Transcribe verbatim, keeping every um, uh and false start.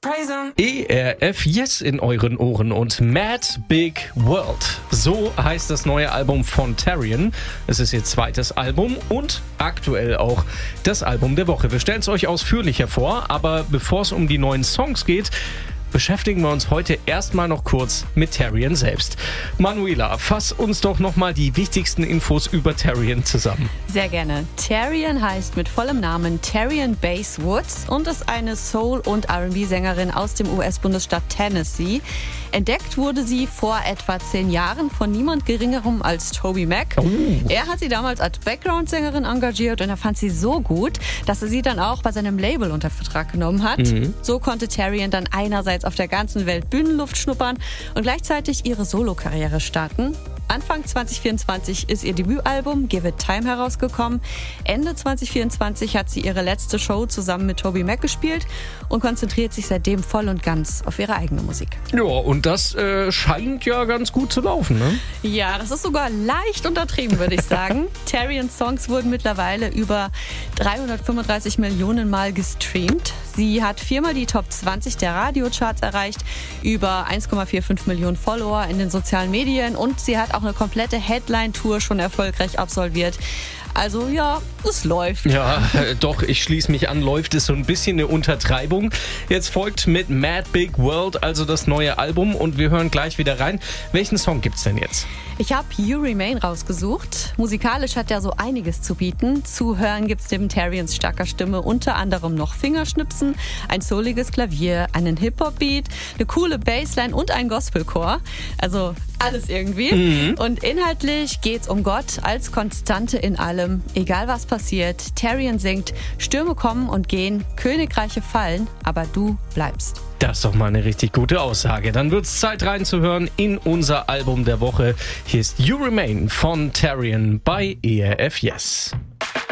E R F Yes in euren Ohren und Mad Big World. So heißt das neue Album von Terrian. Es ist ihr zweites Album und aktuell auch das Album der Woche. Wir stellen es euch ausführlicher vor, aber bevor es um die neuen Songs geht, beschäftigen wir uns heute erstmal noch kurz mit Terrian selbst. Manuela, fass uns doch nochmal die wichtigsten Infos über Terrian zusammen. Sehr gerne. Terrian heißt mit vollem Namen Terrian Bass Woods und ist eine Soul- und R and B-Sängerin aus dem U S-Bundesstaat Tennessee. Entdeckt wurde sie vor etwa zehn Jahren von niemand Geringerem als TobyMac. Oh. Er hat sie damals als Background-Sängerin engagiert und er fand sie so gut, dass er sie dann auch bei seinem Label unter Vertrag genommen hat. Mhm. So konnte Terrian dann einerseits auf der ganzen Welt Bühnenluft schnuppern und gleichzeitig ihre Solokarriere starten. Anfang zwanzig vierundzwanzig ist ihr Debütalbum Give It Time herausgekommen. Ende zwanzig vierundzwanzig hat sie ihre letzte Show zusammen mit TobyMac gespielt und konzentriert sich seitdem voll und ganz auf ihre eigene Musik. Ja, und das äh, scheint ja ganz gut zu laufen, ne? Ja, das ist sogar leicht untertrieben, würde ich sagen. Terrians Songs wurden mittlerweile über dreihundertfünfunddreißig Millionen Mal gestreamt. Sie hat viermal die Top zwanzig der Radiocharts erreicht, über eins Komma fünfundvierzig Millionen Follower in den sozialen Medien und sie hat auch eine komplette Headline-Tour schon erfolgreich absolviert. Also ja, es läuft. Ja, äh, doch, ich schließe mich an, läuft ist so ein bisschen eine Untertreibung. Jetzt folgt mit Mad Big World also das neue Album und wir hören gleich wieder rein. Welchen Song gibt's denn jetzt? Ich habe You Remain rausgesucht. Musikalisch hat er so einiges zu bieten. Zu hören gibt's neben Terrians starker Stimme unter anderem noch Fingerschnipsen, ein souliges Klavier, einen Hip-Hop-Beat, eine coole Bassline und einen Gospelchor. Also alles irgendwie. Mhm. Und inhaltlich geht's um Gott als Konstante in allem. Egal was passiert, Terrian singt, Stürme kommen und gehen, Königreiche fallen, aber du bleibst. Das ist doch mal eine richtig gute Aussage. Dann wird's Zeit reinzuhören in unser Album der Woche. Hier ist You Remain von Terrian bei E R F Yes.